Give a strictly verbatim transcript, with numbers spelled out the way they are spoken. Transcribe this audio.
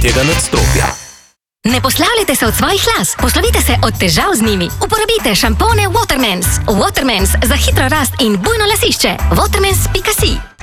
tretjega nadstropja. Ne poslavljajte se od svojih las, poslovite se od težav z njimi. Uporabite šampone Watermans. Watermans za hitro rast in bujno lasišče. watermans pika si